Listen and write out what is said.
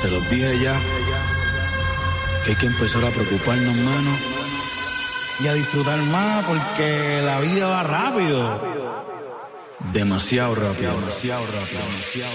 Se los dije ya, que hay que empezar a preocuparnos menos y a disfrutar más porque la vida va rápido. Demasiado rápido, demasiado rápido, demasiado.